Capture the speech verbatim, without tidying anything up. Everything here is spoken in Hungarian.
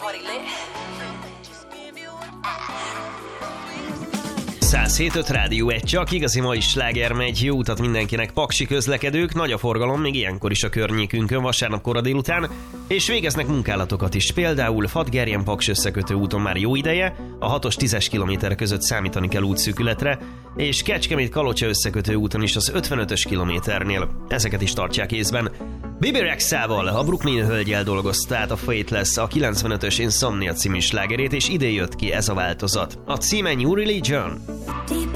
száz hét öt Rádió egy, csak igazi mai sláger megy. Jó utat mindenkinek, paksi közlekedők, nagy a forgalom, még ilyenkor is a környékünkön, vasárnap kora délután, és végeznek munkálatokat is. Például Fatgerjen-Paks összekötő úton már jó ideje, a hatos tízes kilométer között számítani kell útszűkületre, és Kecskemét-Kalocsa összekötő úton is az ötvenötös kilométernél. Ezeket is tartsák észben. Bibi Rexával, a Brooklyn hölgyel dolgozta át a Faithless a kilencvenötös Insomnia című slágerét, és ide jött ki ez a változat. A címe New Religion.